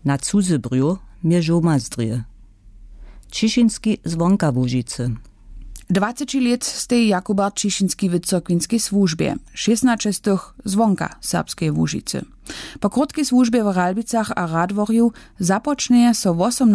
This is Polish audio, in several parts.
Na cudzy brju mierzoma zdrije. Ciszynski zwonka Łužice. 20 let stej Jakubart Ciszynski w cyrkwinskiej służbie, 16 zwonka serbskiej Łužice. Po krótkiej służbie w Ralbicach a Radworju zapocznie so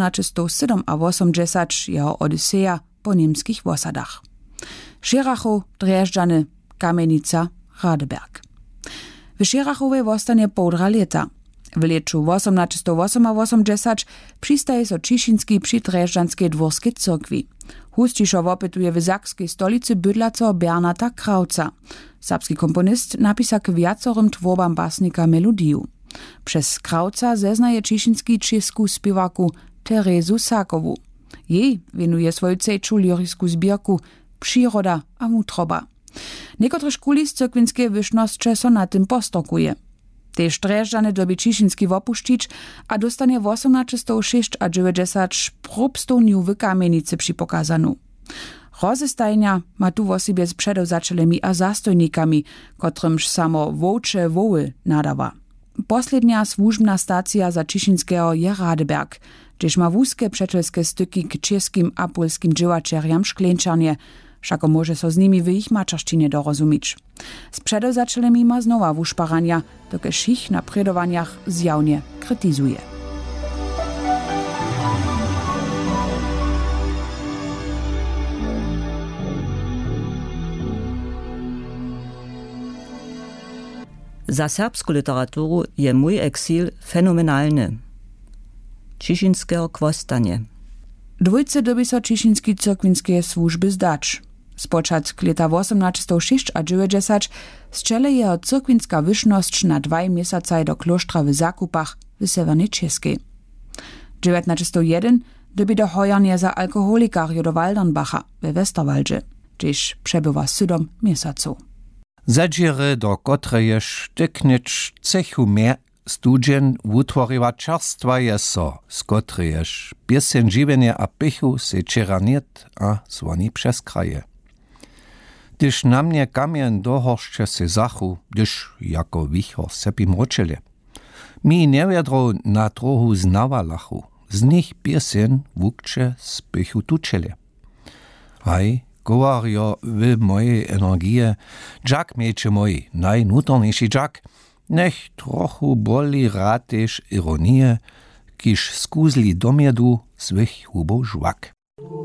1887 jeho odyseja po niemskich osadach. Šerachow, Drježdżany, Kamienica, Radeberg. W Šerachowie zostanie półtora lata. W leczu 1888 przystaje so Ciszynski przy Drježdżanskiej dworskiej cyrkwi. Husciszo opytuje w sakskiej stolicy bydlaco Bernata Krauca. Serbski komponist napisał k wiacorym tworbam basnika melodiju. Przez Krauca zeznaje Ciszynski czesku śpiewaku Terezu Sakowu. Jej winuje swoją cejczą lirysku zbierku Przyroda a mutroba. Niektóre szkóli z cyrkwinskiej wyżności so na tym postokuje. Tež Drježdżany dobi Ciszynski opuścić, a dostanie 1896 probstowniu w Kamienicy przypokazanu. Rozestajnia ma tu w sobie z przedewzacielemi a zastojnikami, kotrymż samo wołcze woły nadawa. Poslednia służbna stacja za Ciszynskiego je Radeberg, gdzież ma wózkie przyjacielskie styki k czeskim a polskim dziełaczeriam Szkleńczanie, všako może so z nimi w ich mačarščine dorozumieć. Z przedewzacielemi ma znowa wuszparania, dokež ich na predowaniach zjawnie krytizuje. Za serbską literaturę je mój eksil fenomenalny. Ciszynskiego kwostanie. Dwójce dobi so Ciszynski cyrkwinskie służby zdać. Spočatk leta 1896 zczele jeho cyrkwinska wyżność na 2 miesiące do klosztra w Zakupach w Severnej Czeskiej. 1901 dobi do hojania za alkoholika do Waldernbacha we Westerwaldzie, gdzieś przebywa 7 miesięcy. Zadziery, do kotrejeż tyknicz cechu mehr studien utworiła czarstwa jeso, z kotrejeż piesen żywienia a pychu se czeraniet a zwoni przez kraje. Gdyż na mnie kamien dohorszcze se zachu, gdyż jako wichor sepi mročele. Mi niewiadro na trochu znawalachu, z nich piesen wukcze z pychu tučele. Haj, gowario w mojej energie, dżak miejcze moi, najnutorniejszy dżak, nech trochu boli ratež ironie, kiž skuzli domjedu svih hubov žvak.